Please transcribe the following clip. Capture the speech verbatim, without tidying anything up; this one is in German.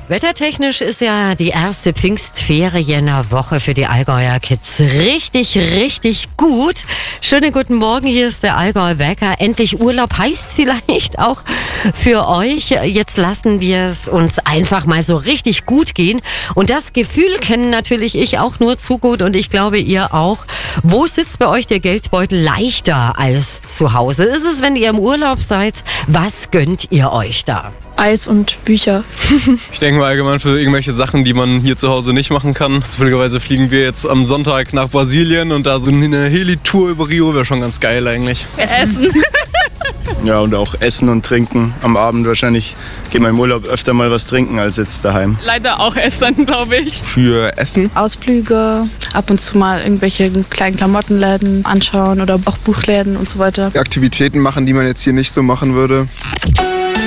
Wettertechnisch ist ja die erste Pfingstferienwoche für die Allgäuer Kids richtig, richtig gut. Schönen guten Morgen, hier ist der Allgäu-Wecker. Endlich Urlaub heißt vielleicht auch für euch. Jetzt lassen wir es uns einfach mal so richtig gut gehen. Und das Gefühl kennen natürlich ich auch nur zu gut und ich glaube ihr auch. Wo sitzt bei euch der Geldbeutel leichter als zu Hause? Ist es, wenn ihr im Urlaub seid? Was gönnt ihr euch da? Eis und Bücher. Ich denke mal allgemein für irgendwelche Sachen, die man hier zu Hause nicht machen kann. Zufälligerweise fliegen wir jetzt am Sonntag nach Brasilien und da so eine Heli-Tour über Rio wäre schon ganz geil eigentlich. Essen. Ja, und auch Essen und Trinken am Abend. Wahrscheinlich gehen wir im Urlaub öfter mal was trinken als jetzt daheim. Leider auch Essen, glaube ich. Für Essen? Ausflüge, ab und zu mal irgendwelche kleinen Klamottenläden anschauen oder auch Buchläden und so weiter. Aktivitäten machen, die man jetzt hier nicht so machen würde.